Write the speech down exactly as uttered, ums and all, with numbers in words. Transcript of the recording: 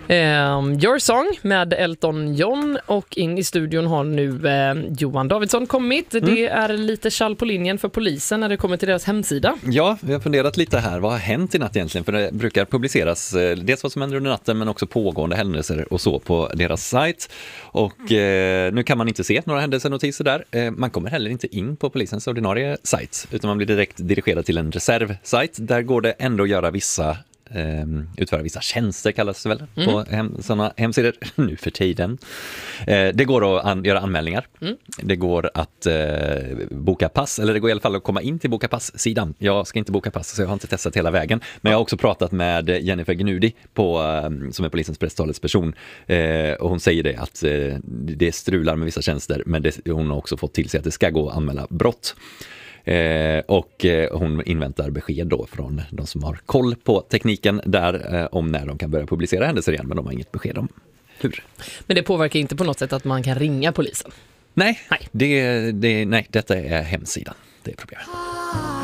Your Song med Elton John, och in i studion har nu eh, Johan Davidsson kommit. Mm. Det är lite kall på linjen för polisen när det kommer till deras hemsida. Ja, vi har funderat lite här. Vad har hänt i natt egentligen? För det brukar publiceras eh, dels vad som händer under natten men också pågående händelser och så på deras sajt. Och eh, nu kan man inte se några händelsenotiser där. Eh, man kommer heller inte in på polisens ordinarie sajt utan man blir direkt dirigerad till en reservsajt. Där går det ändå att göra vissa Um, utföra vissa tjänster kallas det väl mm. på hem, sådana hemsidor nu för tiden. Uh, det går att an- göra anmälningar. Mm. Det går att uh, boka pass, eller det går i alla fall att komma in till boka pass-sidan. Jag ska inte boka pass så jag har inte testat hela vägen. Men jag har också pratat med Jennifer Gnudi på, um, som är polisens presstalesperson. Uh, och hon säger det att uh, det strular med vissa tjänster, men det, hon har också fått till sig att det ska gå att anmäla brott. Eh, och eh, hon inväntar besked då från de som har koll på tekniken där eh, om när de kan börja publicera händelser igen, men de har inget besked om hur. Men det påverkar inte på något sätt att man kan ringa polisen? Nej, nej. Det, det, nej detta är hemsidan. Det är problemet.